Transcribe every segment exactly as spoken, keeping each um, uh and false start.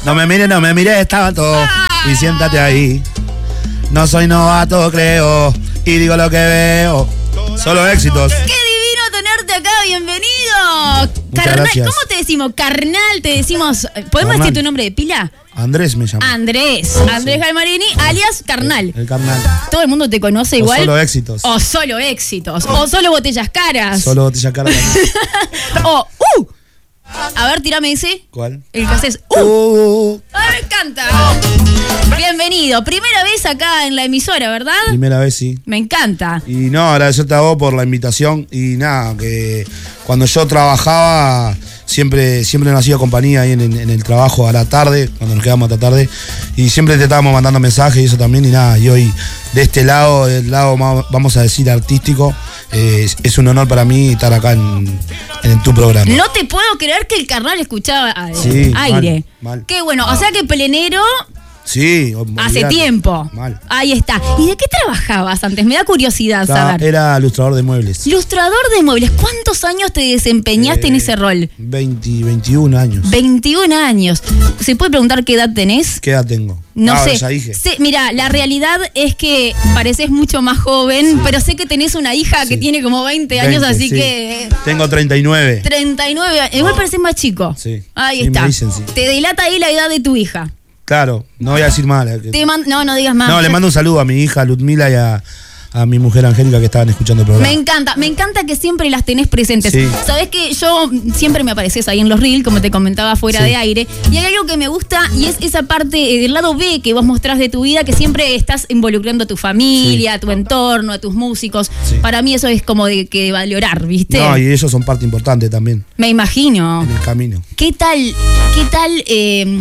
No me mires, no me mires, estaba todo. Y siéntate ahí. No soy novato, creo. Y digo lo que veo. Solo éxitos. ¡Qué divino tenerte acá! ¡Bienvenido! Muchas Carnal, gracias. ¿cómo te decimos? Carnal, te decimos. ¿Podemos Carnal. decir tu nombre de pila? Andrés me llama. Andrés. Andrés Galmarini, alias Carnal. El, el carnal. ¿Todo el mundo te conoce O igual? solo éxitos. O solo éxitos. O solo botellas caras. Solo botella cara. O, ¡uh! A ver, tirame ese. ¿Cuál? El que haces, ¡uh! Uh, ¡Ay, me encanta! Bienvenido. Primera vez acá en la emisora, ¿verdad? primera vez, sí. Me encanta. Y no, agradecerte a vos por la invitación. Y nada, que cuando yo trabajaba, siempre, siempre nos hacía compañía ahí en, en, en el trabajo a la tarde, cuando nos quedamos hasta tarde. Y siempre te estábamos mandando mensajes y eso también. Y nada, y hoy de este lado, del lado más, vamos a decir artístico, eh, es, es un honor para mí estar acá en, en tu programa. No te puedo creer que el carnal escuchaba eh, Sí, aire. mal, mal. Qué bueno. O sea que plenero Sí, hace olvidate. tiempo. Mal. Ahí está. ¿Y de qué trabajabas antes? Me da curiosidad Estaba- saber. Era ilustrador de muebles. Ilustrador de muebles. ¿Cuántos años te desempeñaste Eh, en ese rol? veinte, veintiún años. veintiún años. ¿Se puede preguntar qué edad tenés? ¿Qué edad tengo? No Ah, sé. ya dije. Sé- Mira, la realidad es que pareces mucho más joven, pero sé que tenés una hija que Sí. tiene como veinte años, veinte, así sí. que... Tengo treinta y nueve. treinta y nueve años. Igual pareces más chico. Sí. Ahí Sí, está. me dicen, sí. Te delata ahí la edad de tu hija. Claro, no voy a decir mal. eh, que- Te man- no, no digas más. No, le mando un saludo a mi hija Ludmila y a, a mi mujer Angélica que estaban escuchando el programa. Me encanta, me encanta que siempre las tenés presentes. Sí. Sabés que yo siempre me apareces ahí en los reels, como te comentaba fuera Sí. de aire, y hay algo que me gusta y es esa parte eh, del lado B que vos mostrás de tu vida, que siempre estás involucrando a tu familia, Sí. a tu entorno, a tus músicos. Sí. Para mí eso es como de que valorar, ¿viste? No, y ellos son parte importante también Me imagino. en el camino. ¿Qué tal, qué tal eh,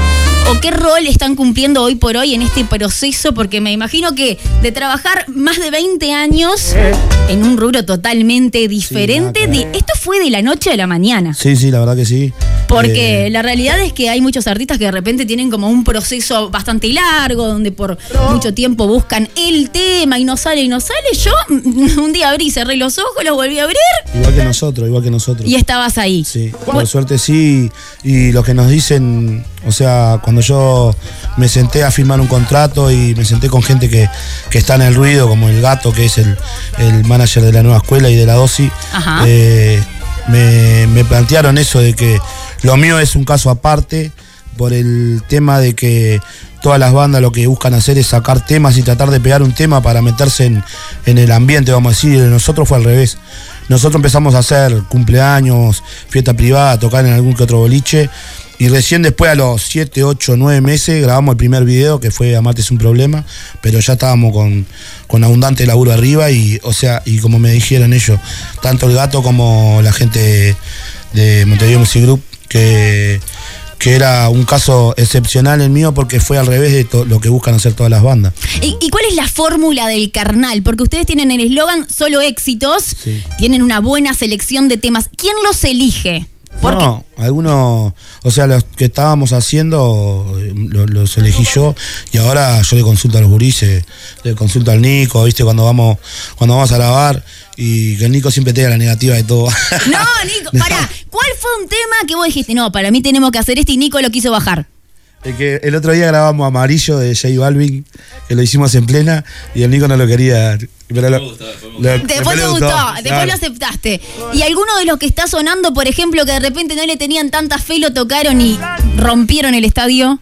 o qué rol están cumpliendo hoy por hoy en este proceso? Porque me imagino que de trabajar más de veinte años en un rubro totalmente diferente, nada que de, ver. esto fue de la noche a la mañana. Sí, sí, la verdad que sí. Porque Eh, la realidad es que hay muchos artistas que de repente tienen como un proceso bastante largo, donde por mucho tiempo buscan el tema y no sale y no sale. Yo mm, un día abrí, cerré los ojos, los volví a abrir Igual que nosotros, igual que nosotros. y estabas ahí. Sí, por Bueno, suerte sí. Y lo que nos dicen, o sea, cuando yo me senté a firmar un contrato y me senté con gente que, que está en el ruido, como el Gato, que es el, el manager de la nueva escuela y de la DOSI, Ajá. eh, me, me plantearon eso de que lo mío es un caso aparte por el tema de que todas las bandas lo que buscan hacer es sacar temas y tratar de pegar un tema para meterse en, en el ambiente, vamos a decir. Nosotros fue al revés. Nosotros empezamos a hacer cumpleaños, fiesta privada, tocar en algún que otro boliche. Y recién después, a los siete, ocho, nueve meses, grabamos el primer video, que fue Amarte es un problema, pero ya estábamos con, con abundante laburo arriba y, o sea, y como me dijeron ellos, tanto el Gato como la gente de Montevideo Music Group, que, que era un caso excepcional el mío porque fue al revés de to- lo que buscan hacer todas las bandas. ¿Y, y cuál es la fórmula del carnal? Porque ustedes tienen el eslogan solo éxitos, Sí. tienen una buena selección de temas. ¿Quién los elige? Porque No, algunos, o sea, los que estábamos haciendo eh, lo- los elegí yo y ahora yo le consulto a los gurises, le consulto al Nico, viste, cuando vamos, cuando vamos a grabar y que el Nico siempre tenga la negativa de todo. no, Nico, pará, ¿cuál fue un tema que vos dijiste? No, para mí tenemos que hacer este y Nico lo quiso bajar. Es que el otro día grabamos Amarillo de J Balvin, que lo hicimos en plena y el Nico no lo quería. Pero lo- lo- Después le te gustó, después claro. lo aceptaste. Y alguno de los que está sonando, por ejemplo, que de repente no le tenían tanta fe, lo tocaron y rompieron el estadio.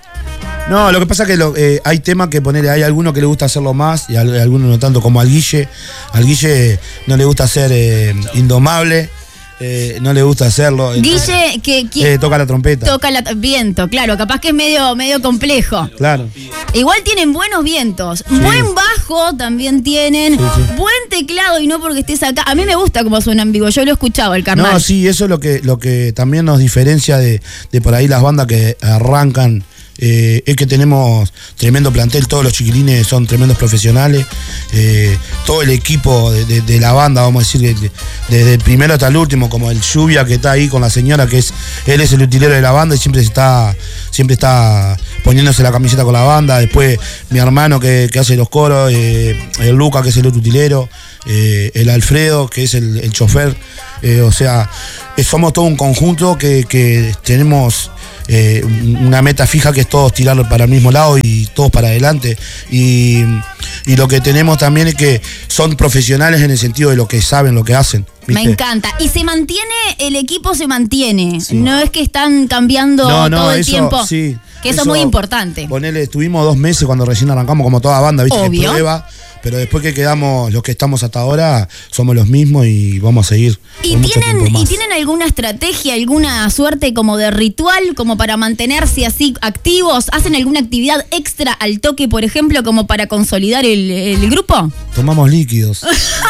No, lo que pasa es que lo- eh, hay temas que ponerle, hay algunos que le gusta hacerlo más y a, a algunos no tanto, como al Guille. Al Guille no le gusta ser eh, indomable, eh, no le gusta hacerlo. entonces, Guille, que, que eh, toca la trompeta. toca el viento, claro, capaz que es medio, medio complejo. Claro. Igual tienen buenos vientos, Sí. buen bajo también tienen, Sí, sí. buen teclado y no porque estés acá. A mí me gusta cómo suena en vivo, yo lo he escuchado, el carnal. No, sí, eso es lo que, lo que también nos diferencia de, de por ahí las bandas que arrancan. Eh, es que tenemos tremendo plantel, todos los chiquilines son tremendos profesionales, eh, todo el equipo de, de- de la banda, vamos a decir, de- de- desde el primero hasta el último, como el Lluvia que está ahí con la señora, que es él es el utilero de la banda y siempre está siempre está poniéndose la camiseta con la banda. Después mi hermano que, que hace los coros, eh, el Luca que es el otro utilero, eh, el Alfredo que es el, el chofer, eh, o sea, somos todo un conjunto que, que tenemos eh, una meta fija que es todos tirar para el mismo lado y todos para adelante. Y, y lo que tenemos también es que son profesionales en el sentido de lo que saben, lo que hacen. ¿Viste? Me encanta. Y se mantiene, el equipo se mantiene. Sí. No es que están cambiando no, no, todo el eso, tiempo. Sí, que eso, eso es muy importante. Ponele, estuvimos dos meses cuando recién arrancamos como toda banda, ¿viste? Obvio. Que prueba, pero después que quedamos, los que estamos hasta ahora, somos los mismos y vamos a seguir. ¿Y tienen, ¿Y tienen alguna estrategia, alguna suerte como de ritual, como para mantenerse así activos? ¿Hacen alguna actividad extra al toque, por ejemplo, como para consolidar el, el grupo? Tomamos líquidos.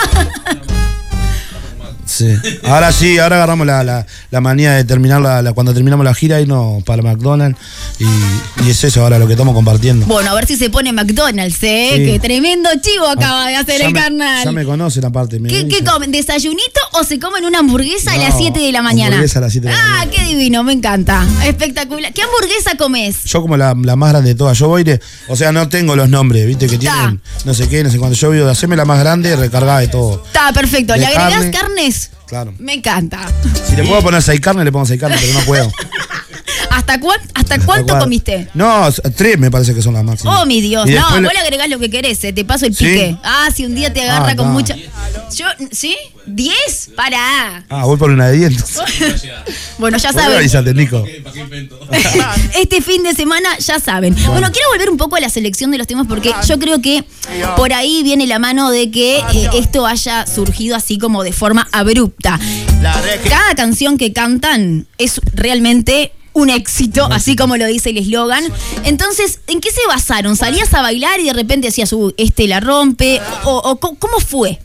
Sí. Ahora sí, ahora agarramos la, la, la manía de terminar la, la, cuando terminamos la gira irnos para McDonald's y, y es eso ahora lo que estamos compartiendo. Bueno, a ver si se pone McDonald's, ¿eh? Sí. Que tremendo chivo acaba de hacer ya el me, carnal. Ya me conocen aparte. Me ¿Qué, ¿Qué comen? ¿Desayunito o se comen una hamburguesa no, a las siete de la mañana? Hamburguesa a las siete de la ah, mañana. Qué divino, me encanta. Espectacular. ¿Qué hamburguesa comes? Yo como la, la más grande de todas. Yo voy de, o sea, no tengo los nombres, viste, que tienen no sé qué, no sé cuándo. Yo vivo de hacerme la más grande, recargada de todo. Está perfecto. De ¿Le agregás carne, carnes? Claro. Me encanta. Si le puedo poner seis carnes, le pongo seis carnes, pero no puedo. ¿Hasta, cuán, ¿Hasta cuánto ¿Hasta comiste? No, tres me parece que son las máximas. Oh, mi Dios. No, vos le agregás lo que querés, eh, te paso el ¿Sí? pique. Ah, si un día te agarra ah, con no. mucha... Yo, ¿sí? ¿diez? Pará. Ah, voy por una de diez entonces. Bueno, ya saben. Avísate, Nico. Este fin de semana ya saben. Bueno. bueno, quiero volver un poco a la selección de los temas porque yo creo que por ahí viene la mano de que eh, esto haya surgido así como de forma abrupta. Cada canción que cantan es realmente un éxito, así como lo dice el eslogan. Entonces, ¿en qué se basaron? ¿Salías a bailar y de repente decías, uh, este la rompe? ¿O, o cómo fue?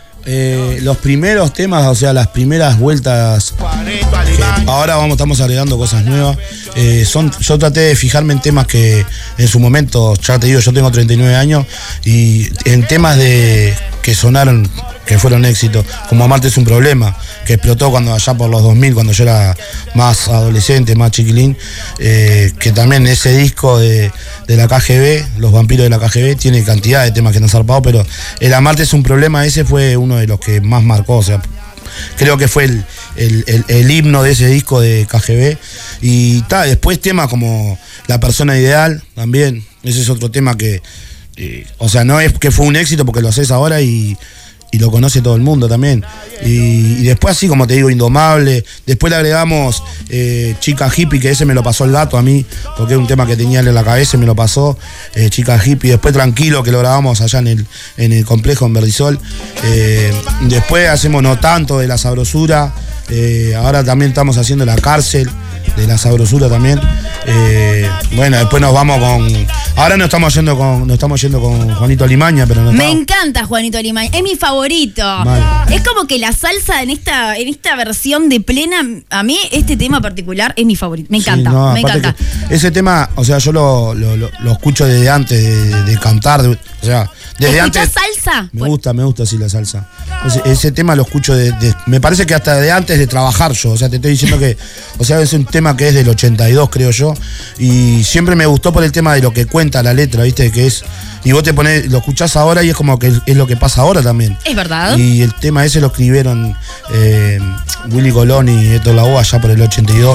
Eh, los primeros temas, o sea, las primeras vueltas, ahora vamos, estamos agregando cosas nuevas. Eh, son, yo traté de fijarme en temas que en su momento, ya te digo, yo tengo treinta y nueve años, y en temas de que sonaron, que fueron éxitos, como Amarte es un problema, que explotó cuando allá por los dos mil, cuando yo era más adolescente, más chiquilín, eh, que también ese disco de, de la K G B, Los Vampiros de la K G B, tiene cantidad de temas que no han zarpado, pero el Amarte es un problema, ese fue uno de los que más marcó, o sea, creo que fue el, el, el, el himno de ese disco de K G B. Y ta, después temas como La Persona Ideal, también, ese es otro tema que, eh, o sea, no es que fue un éxito porque lo haces ahora y, y lo conoce todo el mundo también. Y, y después así, como te digo, Indomable. Después le agregamos eh, Chica Hippie, que ese me lo pasó el gato a mí, porque es un tema que tenía en la cabeza y me lo pasó. Eh, Chica Hippie. Después Tranquilo, que lo grabamos allá en el, en el complejo en Verdisol. Eh, después hacemos No Tanto, de La Sabrosura. Eh, ahora también estamos haciendo La Cárcel, de La Sabrosura también. Eh, bueno, después nos vamos con... Ahora no estamos yendo con, no estamos yendo con Juanito Alimaña, pero no Me estamos... encanta Juanito Alimaña, es mi favorito. Mal. Es como que la salsa en esta, en esta versión de plena, a mí este tema particular es mi favorito. Me encanta, sí, no, me encanta. Ese tema, o sea, yo lo, lo, lo, lo escucho desde antes de, de cantar, de, o sea, desde antes. ¿Escuchás salsa? Me gusta, me gusta sí la salsa. Ese, ese tema lo escucho de, de, me parece que hasta de antes de trabajar yo, o sea, te estoy diciendo que, o sea, es un tema que es del ochenta y dos, creo yo, y siempre me gustó por el tema de lo que cuenta la letra, ¿viste? Que es, y vos te ponés, lo escuchás ahora y es como que es lo que pasa ahora también. Es verdad. Y el tema ese lo escribieron eh, Willy Colón y Héctor Lavoe allá por el ochenta y dos,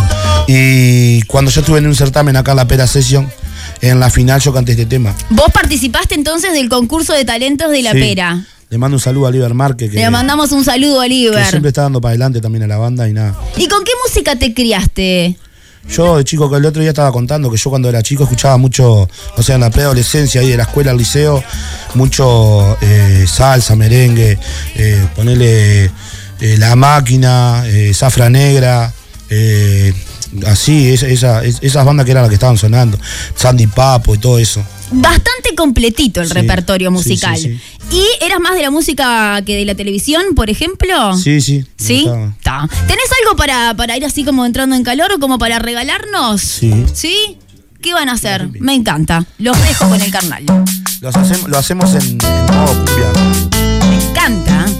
y cuando yo estuve en un certamen acá en la Pera Session, en la final yo canté este tema. ¿Vos participaste entonces del concurso de talentos de la sí. Pera? Le mando un saludo a Liber Marque. Que, Le mandamos un saludo a Liber. Que siempre está dando para adelante también a la banda y nada. ¿Y con qué música te criaste? Yo de chico, que el otro día estaba contando que yo cuando era chico escuchaba mucho, o sea, en la preadolescencia ahí de la escuela al liceo, mucho eh, salsa, merengue, eh, ponerle eh, La Máquina, eh, Zafra Negra, eh, así, esa, esa, esas bandas que eran las que estaban sonando, Sandy Papo y todo eso. Bastante completito el sí, repertorio musical. Sí, sí, sí. ¿Y eras más de la música que de la televisión, por ejemplo? Sí, sí. ¿Sí? Está. ¿Tenés algo para, para ir así como entrando en calor o como para regalarnos? Sí. ¿Sí? ¿Qué van a hacer? Me encanta. Los dejo con el carnal. Los hacemos, lo hacemos en, en modo cumbia. Me encanta.